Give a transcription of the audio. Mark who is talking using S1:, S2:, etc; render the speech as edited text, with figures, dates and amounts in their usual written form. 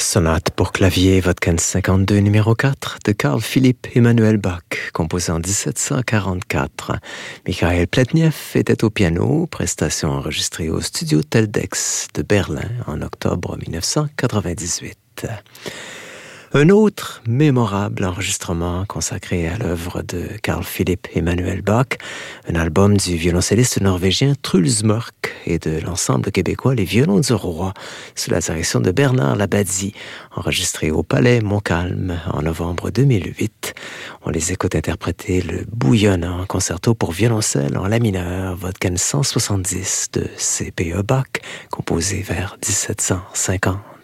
S1: Sonate pour clavier Vodken 52 numéro 4 de Carl Philipp Emanuel Bach, composé en 1744. Mikhail Pletnev était au piano, prestation enregistrée au studio Teldex de Berlin en octobre 1998. Un autre mémorable enregistrement consacré à l'œuvre de Carl Philipp Emanuel Bach, un album du violoncelliste norvégien Truls Mørk et de l'ensemble québécois Les Violons du Roi, sous la direction de Bernard Labadie, enregistré au Palais Montcalm en novembre 2008. On les écoute interpréter le bouillonnant concerto pour violoncelle en la mineur, Vodken 170 de C.P.E. Bach, composé vers 1750.